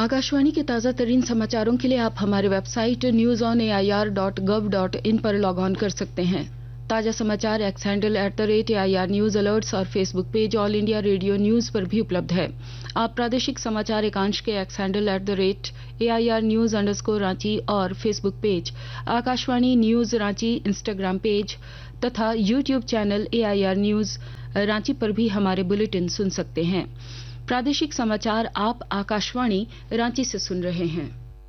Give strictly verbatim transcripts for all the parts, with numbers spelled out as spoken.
आकाशवाणी के ताजा तरीन समाचारों के लिए आप हमारे website news on A I R dot gov dot in पर लॉग ऑन कर सकते हैं। ताजा समाचार x handle at the rate A I R news alerts और Facebook page all India radio news पर भी उपलब्ध है। आप प्रादेशिक समाचार एकांश के x handle at the rate A I R news underscore Ranchi और Facebook page Akashvani news Ranchi, Instagram page तथा YouTube channel A I R news Ranchi पर भी हमारे बुलेटिन सुन सकते हैं। प्रादेशिक समाचार आप आकाशवाणी रांची से सुन रहे हैं।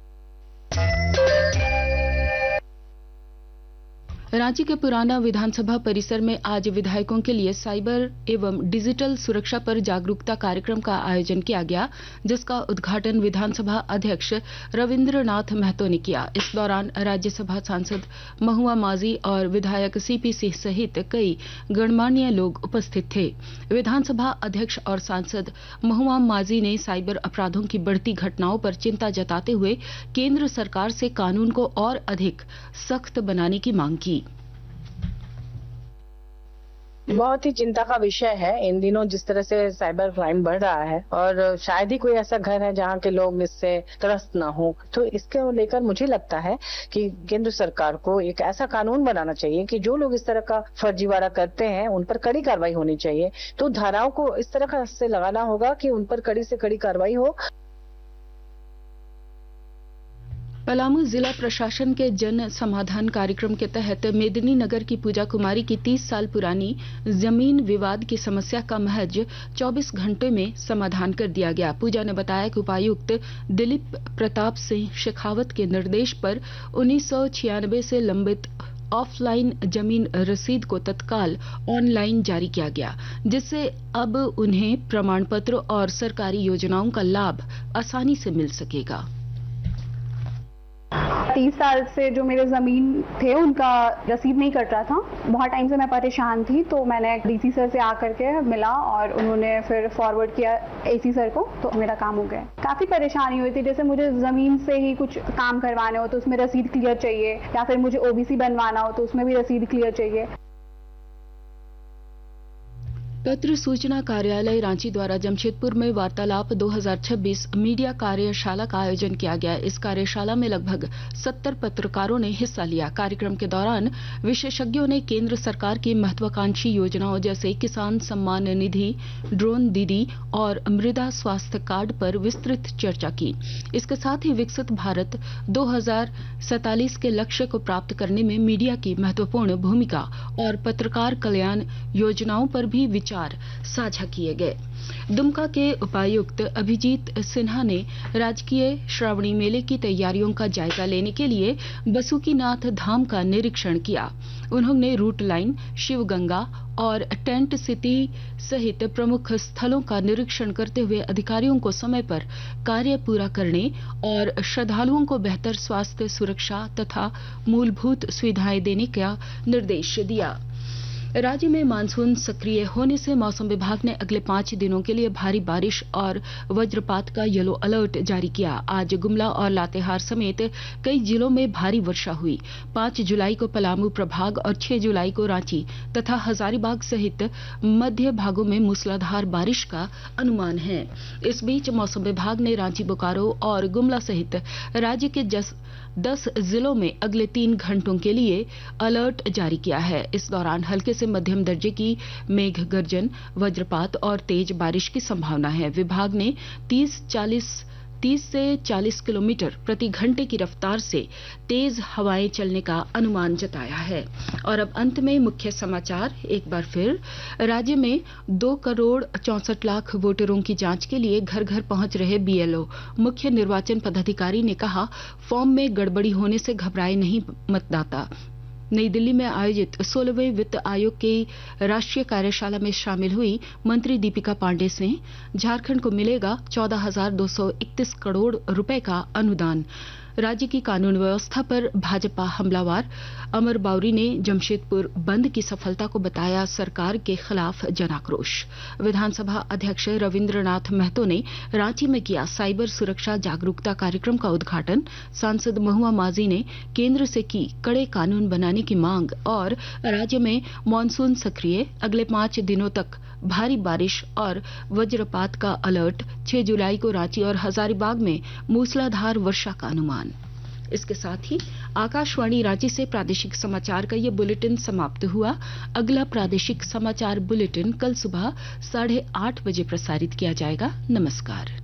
रांची के पुराना विधानसभा परिसर में आज विधायकों के लिए साइबर एवं डिजिटल सुरक्षा पर जागरूकता कार्यक्रम का आयोजन किया गया, जिसका उद्घाटन विधानसभा अध्यक्ष रविंद्र नाथ महतो ने किया। इस दौरान राज्यसभा सांसद महुआ माझी और विधायक सीपी सिंह सहित कई गणमान्य लोग उपस्थित थे। विधानसभा अध्यक्ष और सांसद महुआ माझी ने साइबर अपराधों की बढ़ती घटनाओं पर चिंता जताते हुए केंद्र सरकार से कानून को और अधिक सख्त बनाने की मांग की। बहुत ही चिंता का विषय है इन दिनों जिस तरह से साइबर क्राइम बढ़ रहा है, और शायद ही कोई ऐसा घर है जहां के लोग इससे त्रस्त ना हो। तो इसके लेकर मुझे लगता है कि केंद्र सरकार को एक ऐसा कानून बनाना चाहिए कि जो लोग इस तरह का फर्जीवाड़ा करते हैं उन पर कड़ी कार्रवाई होनी चाहिए। तो धाराओं को इस तरह का से लगाना होगा कि उन पर कड़ी से कड़ी कार्रवाई हो। पलामू जिला प्रशासन के जन समाधान कार्यक्रम के तहत मेदिनीनगर की पूजा कुमारी की तीस साल पुरानी जमीन विवाद की समस्या का महज चौबीस घंटे में समाधान कर दिया गया। पूजा ने बताया कि उपायुक्त दिलीप प्रताप सिंह शेखावत के निर्देश पर उन्नीस सौ छियानबे से लंबित ऑफलाइन जमीन रसीद को तत्काल ऑनलाइन जारी किया गया, जिससे अब उन्हें प्रमाण पत्र और सरकारी योजनाओं का लाभ आसानी से मिल सकेगा। तीस साल से जो मेरे जमीन थे उनका रसीद नहीं कट रहा था। बहुत टाइम से मैं परेशान थी, तो मैंने डीसी सर से आकर के मिला और उन्होंने फिर फॉरवर्ड किया एसी सर को, तो मेरा काम हो गया। काफी परेशानी हुई थी, जैसे मुझे जमीन से ही कुछ काम करवाने हो तो उसमें रसीद क्लियर चाहिए, या फिर मुझे ओबीसी बनवाना हो तो उसमें भी रसीद क्लियर चाहिए। पत्र सूचना कार्यालय रांची द्वारा जमशेदपुर में वार्तालाप दो हज़ार छब्बीस मीडिया कार्यशाला का आयोजन किया गया। इस कार्यशाला में लगभग सत्तर पत्रकारों ने हिस्सा लिया। कार्यक्रम के दौरान विशेषज्ञों ने केंद्र सरकार की महत्वाकांक्षी योजनाओं जैसे किसान सम्मान निधि, ड्रोन दीदी और मृदा स्वास्थ्य कार्ड पर विस्तृत चर्चा की। इसके साथ ही विकसित भारत दो हज़ार सैंतालीस के लक्ष्य को प्राप्त करने में मीडिया की महत्वपूर्ण भूमिका और पत्रकार कल्याण योजनाओं पर भी विचार साझा किए गए। दुमका के उपायुक्त अभिजीत सिन्हा ने राजकीय श्रावणी मेले की तैयारियों का जायजा लेने के लिए बसुकीनाथ धाम का निरीक्षण किया। उन्होंने रूट लाइन, शिवगंगा और टेंट सिटी सहित प्रमुख स्थलों का निरीक्षण करते हुए अधिकारियों को समय पर कार्य पूरा करने और श्रद्धालुओं को बेहतर स्वास्थ्य सुरक्षा तथा मूलभूत सुविधाएं देने का निर्देश दिया। राज्य में मानसून सक्रिय होने से मौसम विभाग ने अगले पांच दिनों के लिए भारी बारिश और वज्रपात का येलो अलर्ट जारी किया। आज गुमला और लातेहार समेत कई जिलों में भारी वर्षा हुई। पांच जुलाई को पलामू प्रभाग और छह जुलाई को रांची तथा हजारीबाग सहित मध्य भागों में मूसलाधार बारिश का अनुमान है। इस बीच मौसम विभाग ने रांची, बोकारो और गुमला सहित राज्य के जस दस जिलों में अगले तीन घंटों के लिए अलर्ट जारी किया है। इस दौरान हल्के से मध्यम दर्जे की मेघ गर्जन, वज्रपात और तेज बारिश की संभावना है। विभाग ने तीस से चालीस किलोमीटर प्रति घंटे की रफ्तार से तेज हवाएं चलने का अनुमान जताया है। और अब अंत में मुख्य समाचार एक बार फिर। राज्य में दो करोड़ चौसठ लाख वोटरों की जांच के लिए घर घर पहुंच रहे बीएलओ। मुख्य निर्वाचन पदाधिकारी ने कहा, फॉर्म में गड़बड़ी होने से घबराए नहीं मतदाता। नई दिल्ली में आयोजित सोलहवें वित्त आयोग की राष्ट्रीय कार्यशाला में शामिल हुई मंत्री दीपिका पांडे सिंह। झारखंड को मिलेगा चौदह हजार दो सौ इकतीस करोड़ रुपए का अनुदान। राज्य की कानून व्यवस्था पर भाजपा हमलावर। अमर बाउरी ने जमशेदपुर बंद की सफलता को बताया सरकार के खिलाफ जनाक्रोश। विधानसभा अध्यक्ष रविंद्रनाथ महतो ने रांची में किया साइबर सुरक्षा जागरूकता कार्यक्रम का उद्घाटन। सांसद महुआ माझी ने केंद्र से की कड़े कानून बनाने की मांग। और राज्य में मानसून सक्रिय, अगले पांच दिनों तक भारी बारिश और वज्रपात का अलर्ट। छह जुलाई को रांची और हजारीबाग में मूसलाधार वर्षा का अनुमान। इसके साथ ही आकाशवाणी रांची से प्रादेशिक समाचार का ये बुलेटिन समाप्त हुआ। अगला प्रादेशिक समाचार बुलेटिन कल सुबह साढ़े आठ बजे प्रसारित किया जाएगा। नमस्कार।